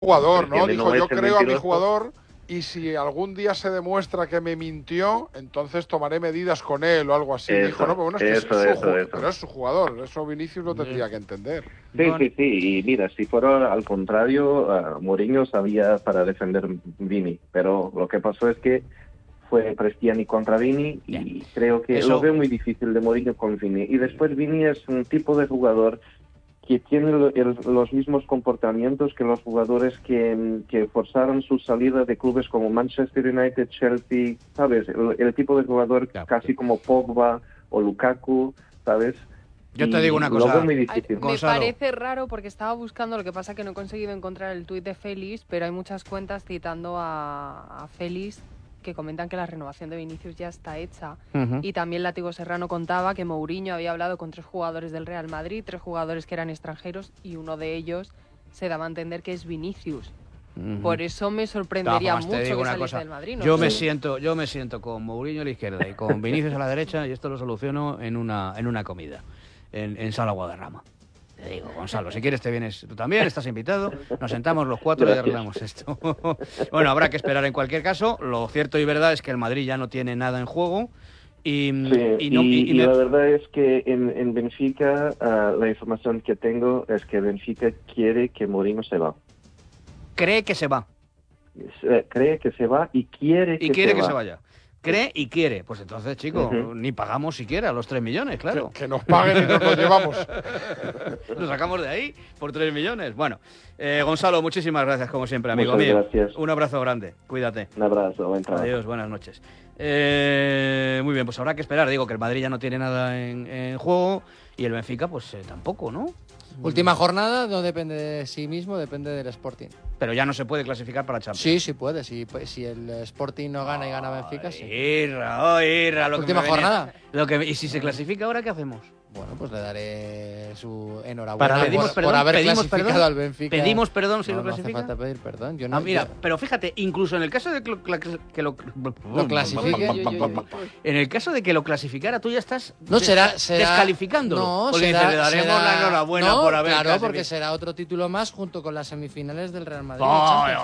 jugador, ¿no? Cristiano Dijo, no yo es el creo a mi mentiroso. jugador y si algún día se demuestra que me mintió, entonces tomaré medidas con él o algo así. Eso, Dijo, no, pero bueno, es que pero es su jugador, eso Vinicius lo tendría que entender. Sí, y mira, si fuera al contrario, Mourinho sabía para defender Vini, pero lo que pasó es que fue Prestiani contra Vini y creo que lo veo muy difícil de Mourinho con Vini. Y después Vini es un tipo de jugador que tiene los mismos comportamientos que los jugadores que forzaron su salida de clubes como Manchester United, Chelsea, ¿sabes? El tipo de jugador casi como Pogba o Lukaku, ¿sabes? Yo te digo una cosa. Lo veo muy difícil. Me parece raro porque estaba buscando, lo que pasa que no he conseguido encontrar el tuit de Félix, pero hay muchas cuentas citando a Félix que comentan que la renovación de Vinicius ya está hecha. Y también Látigo Serrano contaba que Mourinho había hablado con 3 jugadores del Real Madrid, 3 jugadores que eran extranjeros, y uno de ellos se daba a entender que es Vinicius. Por eso me sorprendería mucho que saliese del Madrid. ¿No? Yo me siento con Mourinho a la izquierda y con Vinicius a la derecha, y esto lo soluciono en una comida, en Sala Guadarrama. Te digo, Gonzalo, si quieres te vienes tú también, estás invitado, nos sentamos los 4 y arreglamos esto. Bueno, habrá que esperar en cualquier caso. Lo cierto y verdad es que el Madrid ya no tiene nada en juego. Y la verdad es que en Benfica, la información que tengo es que Benfica quiere que Mourinho se va. Cree que se va. Cree que se va y quiere que se vaya. Cree y quiere. Pues entonces, chico, ni pagamos siquiera los 3 millones, claro. Que nos paguen y nos lo llevamos. Nos sacamos de ahí por 3 millones. Bueno, Gonzalo, muchísimas gracias, como siempre, amigo Muchas mío. Gracias. Un abrazo grande. Cuídate. Un abrazo. Buen trabajo. Adiós, buenas noches. Muy bien, pues habrá que esperar. Digo que el Madrid ya no tiene nada en juego y el Benfica, pues tampoco, ¿no? Última jornada, no depende de sí mismo, depende del Sporting. Pero ya no se puede clasificar para Champions. Sí puede. Si el Sporting no gana y gana Benfica, sí. Irra, Última jornada. ¿Y si se clasifica ahora, qué hacemos? Bueno, pues le daré su enhorabuena por haber clasificado al Benfica. ¿Pedimos perdón si lo clasifica? No hace falta pedir perdón. Pero fíjate, incluso en el caso de que lo clasifique... En el caso de que lo clasificara, tú ya estás será descalificando. No, porque le daremos la enhorabuena por haber claro, clasificado. porque será otro título más junto con las semifinales del Real Madrid.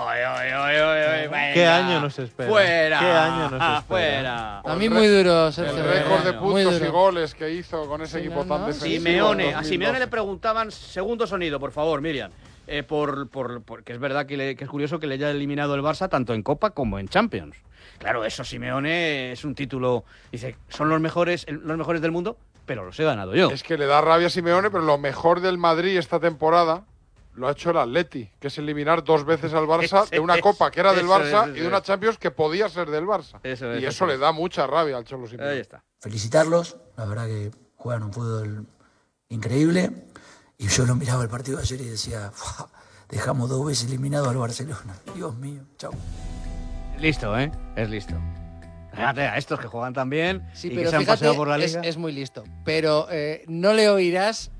¿Qué año nos espera? ¡Fuera! ¿Qué año nos espera? ¡Fuera! A mí muy duro, Sergio. El récord de puntos y goles que hizo con ese equipo tan defensivo. A Simeone le preguntaban, segundo sonido, por favor, Miriam, porque es verdad que es curioso que le haya eliminado el Barça tanto en Copa como en Champions. Claro, eso Simeone es un título, dice, son los mejores del mundo, pero los he ganado yo. Es que le da rabia a Simeone, pero lo mejor del Madrid esta temporada lo ha hecho el Atleti, que es eliminar 2 veces al Barça de una Copa que era del Barça y de una Champions que podía ser del Barça. Y eso le da mucha rabia al Cholo Simeone. Ahí está. Felicitarlos, la verdad que juegan un fútbol increíble, y yo lo miraba el partido de ayer y decía, dejamos 2 veces eliminado al Barcelona, Dios mío, chao. Listo, es listo. Fíjate, a estos que juegan tan bien sí, y pero que se han paseado por la liga. Es muy listo, pero no le oirás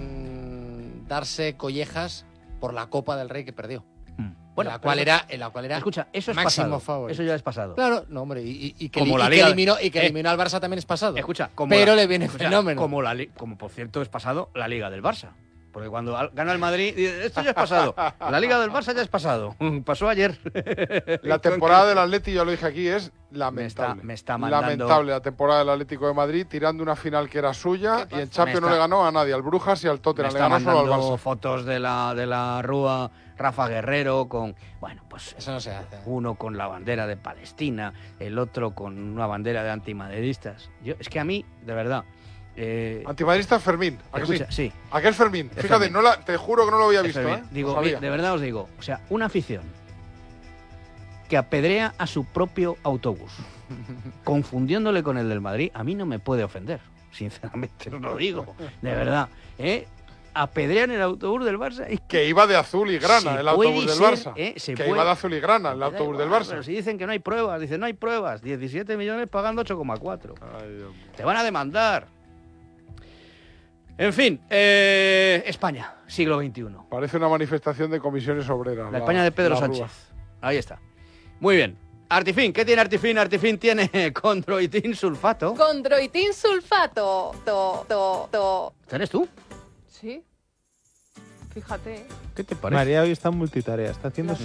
darse collejas por la Copa del Rey que perdió. Bueno, en la cual era escucha, eso es máximo pasado. favorito. Eso ya es pasado. Claro, no, hombre, y que eliminó al Barça también es pasado. Escucha, le viene fenómeno. Como por cierto es pasado la Liga del Barça. Porque cuando gana el Madrid, esto ya es pasado. La Liga del Barça ya es pasado. Pasó ayer. La temporada del Atleti, ya lo dije aquí, es lamentable. Me está mandando... Lamentable la temporada del Atlético de Madrid, tirando una final que era suya y en Champions no le ganó a nadie, al Brujas y al Tottenham. Le ganó solo al Barça. Fotos de la Rúa, Rafa Guerrero con... Bueno, pues eso no se hace. Uno con la bandera de Palestina, el otro con una bandera de antimadridistas. Es que a mí, de verdad... Antimadrista Fermín, ¿a que sí? Sí. Aquel Fermín. Fíjate, Fermín. Te juro que no lo había visto. Digo, de verdad os digo, o sea, una afición que apedrea a su propio autobús, confundiéndole con el del Madrid, a mí no me puede ofender, sinceramente os lo digo, de verdad. Apedrean el autobús del Barça. Que iba de azul y grana el autobús del Barça. Iba de azul y grana el autobús del Barça. Pero si dicen que no hay pruebas, dicen no hay pruebas, 17 millones pagando 8,4. Te van a demandar. En fin, España, siglo XXI. Parece una manifestación de comisiones obreras. La España de Pedro Sánchez. Ahí está. Muy bien. Artifin, ¿qué tiene Artifin? Artifin tiene condroitin sulfato. Condroitin sulfato. ¿Eres tú? Sí. Fíjate. ¿Qué te parece? María hoy está en multitarea, está haciendo